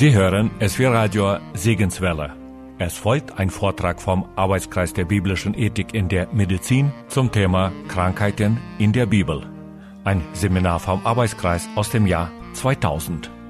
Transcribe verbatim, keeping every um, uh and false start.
Sie hören S W Radio Segenswelle. Es folgt ein Vortrag vom Arbeitskreis der biblischen Ethik in der Medizin zum Thema Krankheiten in der Bibel. Ein Seminar vom Arbeitskreis aus dem Jahr zweitausend.